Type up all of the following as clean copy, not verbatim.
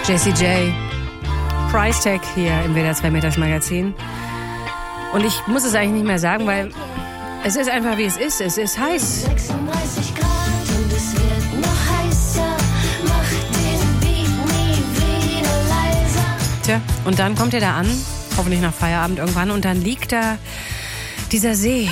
Jessie J. Price Tag hier im WDR 2 Mittagsmagazin. Und ich muss es eigentlich nicht mehr sagen, weil es ist einfach wie es ist. Es ist heiß. 36 Grad und es wird noch heißer. Mach den Beat nie wieder leiser. Tja, und dann kommt ihr da an, hoffentlich nach Feierabend irgendwann, und dann liegt da dieser See.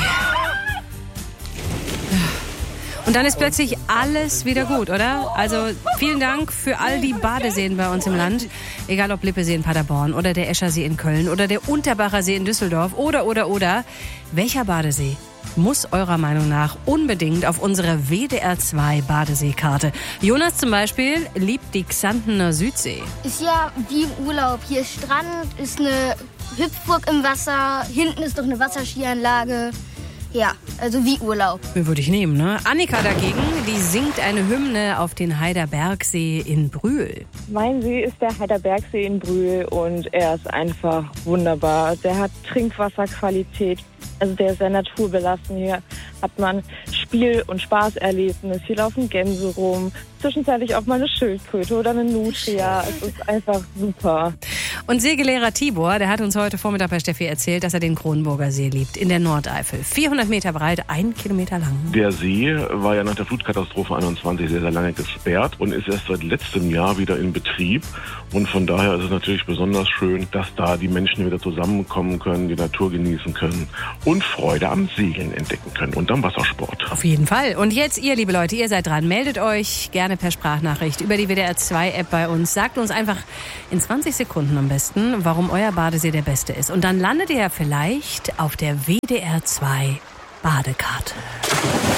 Und dann ist plötzlich alles wieder gut, oder? Also vielen Dank für all die Badeseen bei uns im Land. Egal ob Lippesee in Paderborn oder der Eschersee in Köln oder der Unterbacher See in Düsseldorf oder. Welcher Badesee muss eurer Meinung nach unbedingt auf unsere WDR 2 Badeseekarte? Jonas zum Beispiel liebt die Xantener Südsee. Ist ja wie im Urlaub. Hier ist Strand, ist eine Hüpfburg im Wasser, hinten ist noch eine Wasserskianlage. Ja, also wie Urlaub. Würde ich nehmen, ne? Annika dagegen, die singt eine Hymne auf den Heiderbergsee in Brühl. Mein See ist der Heiderbergsee in Brühl und er ist einfach wunderbar. Der hat Trinkwasserqualität, also der ist sehr naturbelassen. Hier hat man Spiel- und Spaßerlebnis. Hier laufen Gänse rum, zwischenzeitlich auch mal eine Schildkröte oder eine Nutria. Es ist einfach super. Und Segelehrer Tibor, der hat uns heute Vormittag bei Steffi erzählt, dass er den Kronburger See liebt, in der Nordeifel. 400 Meter breit, 1 Kilometer lang. Der See war ja nach der Flutkatastrophe 21 sehr, sehr lange gesperrt und ist erst seit letztem Jahr wieder in Betrieb. Und von daher ist es natürlich besonders schön, dass da die Menschen wieder zusammenkommen können, die Natur genießen können und Freude am Segeln entdecken können und am Wassersport. Auf jeden Fall. Und jetzt ihr, liebe Leute, ihr seid dran. Meldet euch gerne per Sprachnachricht über die WDR 2 App bei uns. Sagt uns einfach in 20 Sekunden am besten, warum euer Badesee der beste ist. Und dann landet ihr ja vielleicht auf der WDR 2 Badekarte.